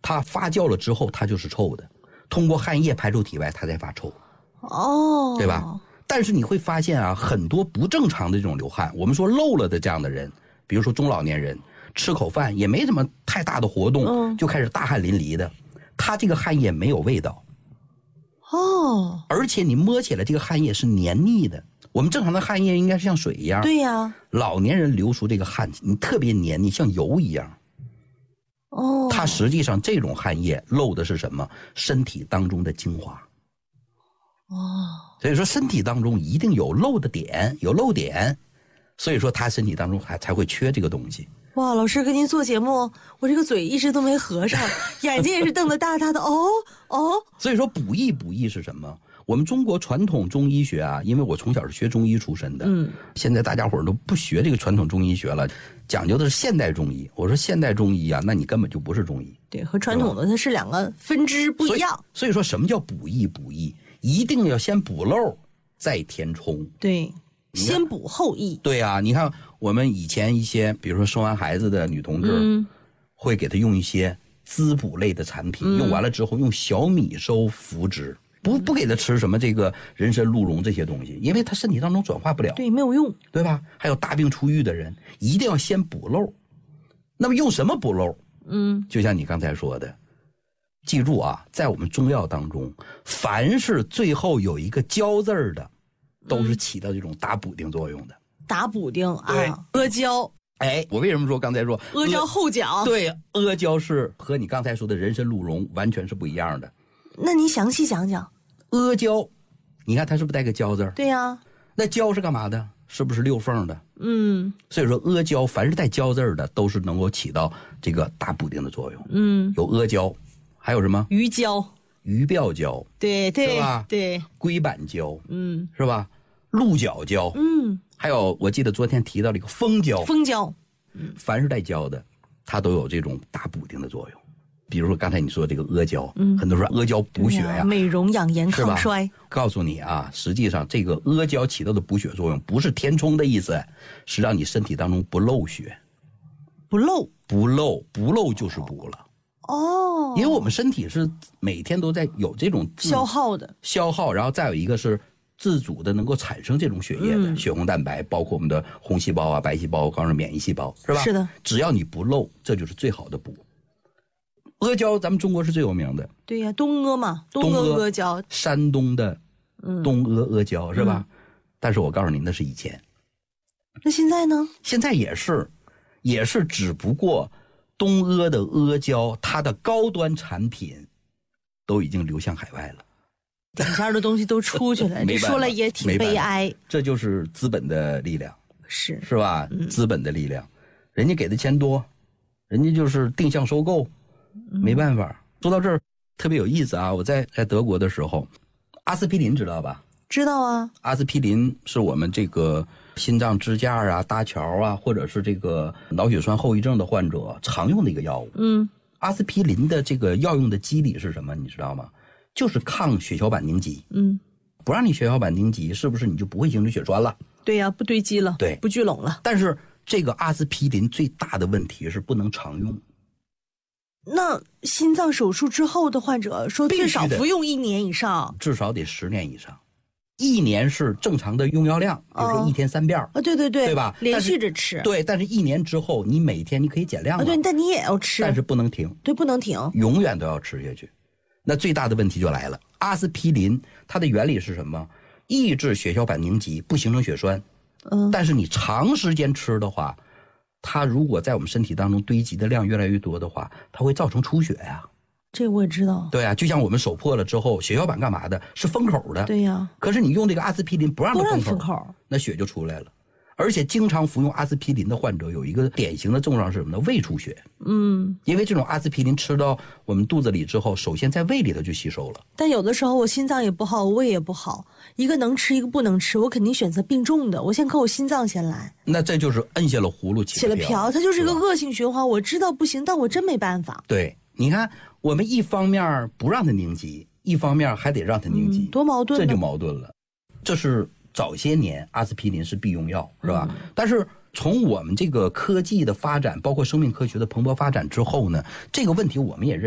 它发酵了之后它就是臭的，通过汗液排出体外它才发臭。 哦， 对吧？但是你会发现啊，很多不正常的这种流汗，我们说漏了的这样的人，比如说中老年人吃口饭也没什么太大的活动，就开始大汗淋漓的，他这个汗液没有味道。 哦， 而且你摸起来这个汗液是黏腻的，我们正常的汗液应该是像水一样， 对呀， 老年人流出这个汗你特别黏腻，像油一样。 哦， 它实际上这种汗液漏的是什么？身体当中的精华。 哦， 所以说身体当中一定有漏的点，有漏点，所以说他身体当中才会缺这个东西。 哇，老师跟您做节目，我这个嘴一直都没合上，眼睛也是瞪得大大的。哦。 所以说补益是什么？我们中国传统中医学啊，因为我从小是学中医出身的，现在大家伙都不学这个传统中医学了，讲究的是现代中医。我说现代中医啊，那你根本就不是中医。 对，和传统的它是两个分支不一样。 所以说什么叫补益？一定要先补漏，再填充。 对，先补后益。 对啊，你看我们以前一些，比如说生完孩子的女同志，会给她用一些滋补类的产品，用完了之后用小米粥服之，不给她吃什么这个人参鹿茸这些东西，因为她身体当中转化不了。 对，没有用， 对吧？还有大病初愈的人，一定要先补漏。那么用什么补漏？就像你刚才说的。记住啊，在我们中药当中，凡是最后有一个焦字儿的，都是起到这种打补丁作用的。 打补丁啊，阿胶。 哎，我为什么说刚才说阿胶后讲？ 对，阿胶是和你刚才说的人参鹿茸完全是不一样的。 那你详细讲讲。 阿胶，你看它是不是带个胶字儿？ 对呀。 那胶是干嘛的？是不是溜缝的？所以说阿胶凡是带胶字儿的，都是能够起到这个打补丁的作用。有阿胶。还有什么？ 鱼胶、 鱼鳔胶， 对， 是吧？ 对， 龟板胶，是吧？鹿角胶，还有我记得昨天提到了一个蜂胶，凡是带胶的，它都有这种打补丁的作用。比如说刚才你说这个阿胶，很多人说阿胶补血呀， 美容养颜抗衰。 告诉你啊，实际上这个阿胶起到的补血作用，不是填充的意思，是让你身体当中不漏血，不漏就是补了。因为我们身体是每天都在有这种消耗， 然后再有一个是自主的能够产生这种血液的血红蛋白，包括我们的红细胞啊、白细胞，刚是免疫细胞，是吧？ 是的。只要你不漏，这就是最好的补。阿胶咱们中国是最有名的。 对呀，东阿嘛，东阿阿胶， 山东的东阿阿胶是吧？但是我告诉你，那是以前。 那现在呢？ 现在也是，只不过。东阿的阿胶，它的高端产品都已经流向海外了， 顶尖的东西都出去了，你说了也挺悲哀。 这就是资本的力量， 是吧？资本的力量，人家给的钱多，人家就是定向收购，没办法。说到这儿特别有意思啊！我在德国的时候，阿司匹林知道吧？ 知道啊。 阿司匹林是我们这个心脏支架啊、搭桥啊，或者是这个脑血栓后遗症的患者常用的一个药物。阿司匹林的这个药用的机理是什么？你知道吗？就是抗血小板凝集。不让你血小板凝集，是不是你就不会形成血栓了？ 对呀，不堆积了， 对， 不聚拢了。 但是这个阿司匹林最大的问题是不能常用。 那心脏手术之后的患者说最少服用1年以上， 至少得10年以上。1年是正常的用药量，比如说1天3遍啊， 对吧？ 连续着吃。 对，但是1年之后，你每天你可以减量了。 对，但你也要吃， 但是不能停。 对，不能停， 永远都要吃下去。那最大的问题就来了，阿司匹林它的原理是什么？抑制血小板凝集，不形成血栓。但是你长时间吃的话，它如果在我们身体当中堆积的量越来越多的话，它会造成出血呀。 这我也知道。 对啊，就像我们手破了之后，血小板干嘛的？是封口的。 对呀。 可是你用这个阿司匹林不让它封口， 那血就出来了。而且经常服用阿司匹林的患者有一个典型的症状是什么呢？胃出血。因为这种阿司匹林吃到我们肚子里之后，首先在胃里头就吸收了。 但有的时候我心脏也不好，我胃也不好，一个能吃一个不能吃，我肯定选择病重的，我先靠我心脏先来。 那这就是摁下了葫芦起了瓢， 它就是一个恶性循环。我知道不行，但我真没办法。 对，你看我们一方面不让它凝集，一方面还得让它凝集， 多矛盾。 这就矛盾了。这是早些年阿司匹林是必用药，是吧？但是从我们这个科技的发展，包括生命科学的蓬勃发展之后呢，这个问题我们也认